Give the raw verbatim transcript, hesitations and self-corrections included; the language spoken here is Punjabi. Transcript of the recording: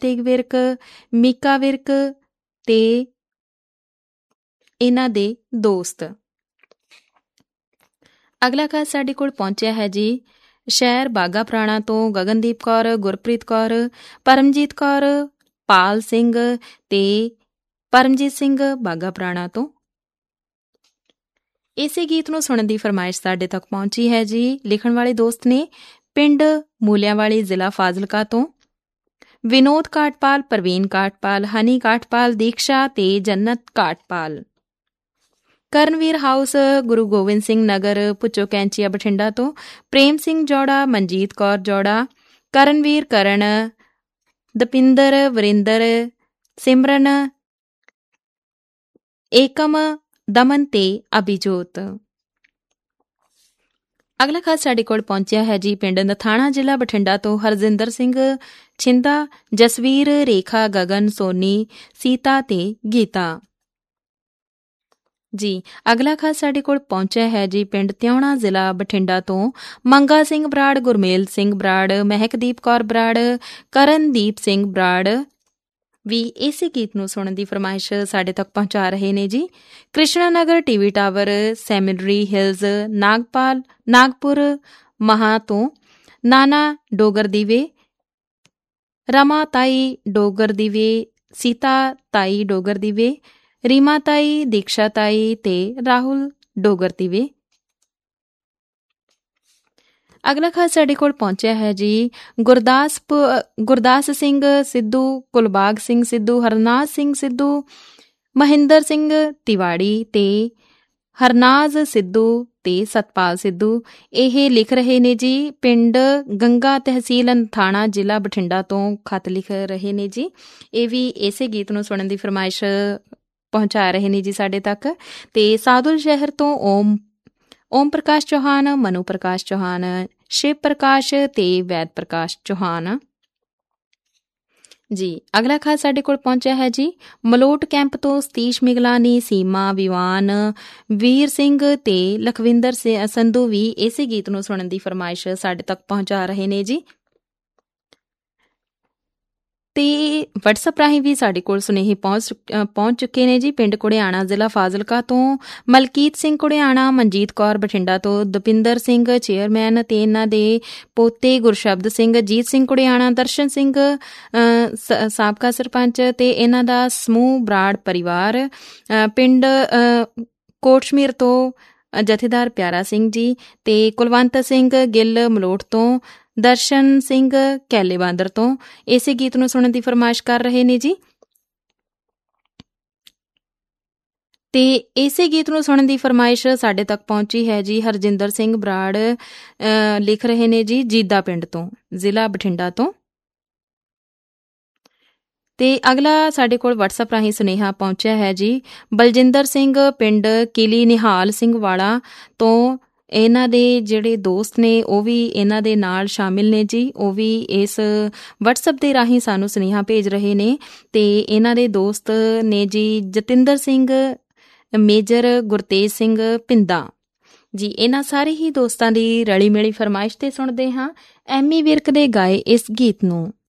ਕਾਰਤਿਕ ਵਿਰਕ, ਮੀਕਾ ਵਿਰਕ ਤੇ ਇਹਨਾਂ ਦੇ ਦੋਸਤ। ਅਗਲਾ ਖਾਤ ਸਾਡੇ ਕੋਲ ਪਹੁੰਚਿਆ ਹੈ ਜੀ ਸ਼ਹਿਰ ਬਾਘਾ ਪੁਰਾਣਾ ਤੋਂ ਗਗਨਦੀਪ ਕੌਰ, ਗੁਰਪ੍ਰੀਤ ਕੌਰ, ਪਰਮਜੀਤ ਕੌਰ, ਪਾਲ ਸਿੰਘ ਤੇ ਪਰਮਜੀਤ ਸਿੰਘ ਬਾਘਾ ਪੁਰਾਣਾ ਤੋਂ। ਇਸੇ ਗੀਤ ਨੂੰ ਸੁਣਨ ਦੀ ਫਰਮਾਇਸ਼ ਸਾਡੇ ਤੱਕ ਪਹੁੰਚੀ ਹੈ ਜੀ। ਲਿਖਣ ਵਾਲੇ ਦੋਸਤ ਨੇ ਪਿੰਡ ਮੂਲਿਆਂਵਾਲੀ, ਜ਼ਿਲ੍ਹਾ ਫਾਜ਼ਿਲਕਾ ਤੋਂ ਵਿਨੋਦ ਕਾਠਪਾਲ, ਪ੍ਰਵੀਨ ਕਾਠਪਾਲ, ਹਨੀ ਕਾਠਪਾਲ, ਦੀਕਸ਼ਾ ਤੇ ਜੰਨਤ ਕਾਠਪਾਲ। ਕਰਨਵੀਰ ਹਾਊਸ, ਗੁਰੂ ਗੋਬਿੰਦ ਸਿੰਘ ਨਗਰ, ਪੁੱਚੋ ਕੈਂਚੀਆ, ਬਠਿੰਡਾ ਤੋਂ ਪ੍ਰੇਮ ਸਿੰਘ ਜੌੜਾ, ਮਨਜੀਤ ਕੌਰ ਜੌੜਾ, ਕਰਨਵੀਰ, ਕਰਨ, ਦਪਿੰਦਰ, ਵਰਿੰਦਰ, ਸਿਮਰਨ, ਏਕਮ, ਦਮਨ ਤੇ ਅਭਿਜੋਤ। ਅਗਲਾ ਖਾਸ ਸਾਡੇ ਕੋਲ ਪਹੁੰਚਿਆ ਹੈ ਜੀ ਪਿੰਡ ਨਥਾਣਾ, ਜ਼ਿਲ੍ਹਾ ਬਠਿੰਡਾ ਤੋਂ ਹਰਜਿੰਦਰ ਸਿੰਘ ਛਿੰਦਾ, ਜਸਵੀਰ, ਰੇਖਾ, ਗਗਨ, ਸੋਨੀ, ਸੀਤਾ ਤੇ ਗੀਤਾ ਜੀ। ਅਗਲਾ ਖਾਸ ਸਾਡੇ ਕੋਲ ਪਹੁੰਚਿਆ ਹੈ ਜੀ ਪਿੰਡ ਤਿਉਣਾ, ਜ਼ਿਲ੍ਹਾ ਬਠਿੰਡਾ ਤੋਂ ਮੰਗਾ ਸਿੰਘ ਬਰਾੜ, ਗੁਰਮੇਲ ਸਿੰਘ ਬਰਾੜ, ਮਹਿਕਦੀਪ ਕੌਰ ਬਰਾੜ, ਕਰਨਦੀਪ ਸਿੰਘ ਬਰਾੜ ਵੀ ਇਸੇ ਗੀਤ ਨੂੰ ਸੁਣਨ ਦੀ ਫਰਮਾਇਸ਼ ਸਾਡੇ ਤੱਕ ਪਹੁੰਚਾ ਰਹੇ ਨੇ ਜੀ। ਕ੍ਰਿਸ਼ਨਾ ਨਗਰ, TV tower, ਸੈਮਿਨਰੀ hills, Nagpal Nagpur ਮਹਾਂ ਤੋਂ ਨਾਨਾ ਡੋਗਰ ਦੀਵੇ, ਰਮਾ ਤਾਈ ਡੋਗਰ ਦੀਵੇ, ਸੀਤਾ ਤਾਈ ਡੋਗਰ ਦੀਵੇ, ਰੀਮਾ ਤਾਈ, ਦੀਕਸ਼ਾ ਤਾਈ ਤੇ ਰਾਹੁਲ ਡੋਗਰ ਦੀਵੇ। ਅਗਲਾ ਖਾਸ ਸਾਡੇ ਕੋਲ ਪਹੁੰਚਿਆ ਹੈ ਜੀ ਗੁਰਦਾਸਪੁ ਗੁਰਦਾਸ ਸਿੰਘ ਸਿੱਧੂ, ਕੁਲਬਾਗ ਸਿੰਘ ਸਿੱਧੂ, ਹਰਨਾਜ ਸਿੰਘ ਸਿੱਧੂ, ਮਹਿੰਦਰ ਸਿੰਘ ਤਿਵਾੜੀ ਤੇ ਹਰਨਾਜ ਸਿੱਧੂ ਤੇ ਸਤਪਾਲ ਸਿੱਧੂ। ਇਹ ਲਿਖ ਰਹੇ ਨੇ ਜੀ ਪਿੰਡ ਗੰਗਾ, ਤਹਿਸੀਲ ਨਥਾਣਾ, ਜ਼ਿਲ੍ਹਾ ਬਠਿੰਡਾ ਤੋਂ ਖਤ ਲਿਖ ਰਹੇ ਨੇ ਜੀ। ਇਹ ਵੀ ਇਸੇ ਗੀਤ ਨੂੰ ਸੁਣਨ ਦੀ ਫਰਮਾਇਸ਼ ਪਹੁੰਚਾ ਰਹੇ ਨੇ ਜੀ ਸਾਡੇ ਤੱਕ। ਤੇ ਸਾਦੁਲ ਸ਼ਹਿਰ ਤੋਂ ਓਮ ਓਮ ਪ੍ਰਕਾਸ਼ ਚੌਹਾਨ, ਮਨੂ ਪ੍ਰਕਾਸ਼ ਚੌਹਾਨ, ਸ਼ਿਵ ਪ੍ਰਕਾਸ਼ ਤੇ ਵੈਦ ਪ੍ਰਕਾਸ਼ ਚੌਹਾਨ ਜੀ। ਅਗਲਾ ਖਾਸ ਸਾਡੇ ਕੋਲ ਪਹੁੰਚਿਆ ਹੈ ਜੀ ਮਲੋਟ ਕੈਂਪ ਤੋਂ ਸਤੀਸ਼ ਮਿਗਲਾਨੀ, ਸੀਮਾ, ਵਿਵਾਨ, ਵੀਰ ਸਿੰਘ ਤੇ ਲਖਵਿੰਦਰ ਸੰਧੂ ਵੀ ਇਸੇ ਗੀਤ ਨੂੰ ਸੁਣਨ ਦੀ ਫਰਮਾਇਸ਼ ਸਾਡੇ ਤੱਕ ਪਹੁੰਚਾ ਰਹੇ ਨੇ ਜੀ। ਤੇ ਵਟਸਐਪ ਰਾਹੀਂ ਵੀ ਸਾਡੇ ਕੋਲ ਸੁਨੇਹੇ ਪਹੁੰਚ ਪਹੁੰਚ ਚੁੱਕੇ ਨੇ ਜੀ। ਪਿੰਡ ਕੁੜਿਆਣਾ, ਜ਼ਿਲ੍ਹਾ ਫਾਜ਼ਿਲਕਾ ਤੋਂ ਮਲਕੀਤ ਸਿੰਘ ਕੁੜਿਆਣਾ, ਮਨਜੀਤ ਕੌਰ ਬਠਿੰਡਾ ਤੋਂ ਦਪਿੰਦਰ ਸਿੰਘ ਚੇਅਰਮੈਨ ਤੇ ਇਹਨਾਂ ਦੇ ਪੋਤੇ ਗੁਰਸ਼ਬਦ ਸਿੰਘ, ਜੀਤ ਸਿੰਘ ਕੁੜਿਆਣਾ, ਦਰਸ਼ਨ ਸਿੰਘ ਸਾਬਕਾ ਸਰਪੰਚ ਤੇ ਇਹਨਾਂ ਦਾ ਸਮੂਹ ਬਰਾੜ ਪਰਿਵਾਰ। ਪਿੰਡ ਕੋਟਸ਼ਮੀਰ ਤੋਂ ਜਥੇਦਾਰ ਪਿਆਰਾ ਸਿੰਘ ਜੀ ਤੇ ਕੁਲਵੰਤ ਸਿੰਘ ਗਿੱਲ ਮਲੋਟ ਤੋਂ, ਦਰਸ਼ਨ ਸਿੰਘ ਕੈਲੇ ਬਾਂਦਰ ਤੋਂ ਇਸੇ ਗੀਤ ਨੂੰ ਸੁਣਨ ਦੀ ਫਰਮਾਇਸ਼ ਕਰ ਰਹੇ ਨੇ ਜੀ। ਤੇ ਇਸੇ ਗੀਤ ਨੂੰ ਸੁਣਨ ਦੀ ਫਰਮਾਇਸ਼ ਸਾਡੇ ਤੱਕ ਪਹੁੰਚੀ ਹੈ ਜੀ ਹਰਜਿੰਦਰ ਸਿੰਘ ਬਰਾੜ, ਲਿਖ ਰਹੇ ਨੇ ਜੀ ਜੀਦਾ ਪਿੰਡ ਤੋਂ, ਜ਼ਿਲ੍ਹਾ ਬਠਿੰਡਾ ਤੋਂ। ਤੇ ਅਗਲਾ ਸਾਡੇ ਕੋਲ ਵਟਸਐਪ ਰਾਹੀਂ ਸੁਨੇਹਾ ਪਹੁੰਚਿਆ ਹੈ ਜੀ ਬਲਜਿੰਦਰ ਸਿੰਘ, ਪਿੰਡ ਕਿਲੀ ਨਿਹਾਲ ਸਿੰਘ ਵਾਲਾ ਤੋਂ। ਇਹਨਾਂ ਦੇ ਜਿਹੜੇ ਦੋਸਤ ਨੇ ਉਹ ਵੀ ਇਹਨਾਂ ਦੇ ਨਾਲ ਸ਼ਾਮਿਲ ਨੇ ਜੀ। ਉਹ ਵੀ ਇਸ ਵਟਸਐਪ ਦੇ ਰਾਹੀਂ ਸਾਨੂੰ ਸੁਨੇਹਾ ਭੇਜ ਰਹੇ ਨੇ। ਤੇ ਇਹਨਾਂ ਦੇ ਦੋਸਤ ਨੇ ਜੀ ਜਤਿੰਦਰ ਸਿੰਘ, ਮੇਜਰ ਗੁਰਤੇਜ ਸਿੰਘ ਪਿੰਦਾ ਜੀ। ਇਹਨਾਂ ਸਾਰੇ ਹੀ ਦੋਸਤਾਂ ਦੀ ਰਲੀ ਮਿਲੀ ਫਰਮਾਇਸ਼ ਤੇ ਸੁਣਦੇ ਹਾਂ ਐਮੀ ਵਿਰਕ ਦੇ ਗਾਏ ਇਸ ਗੀਤ ਨੂੰ।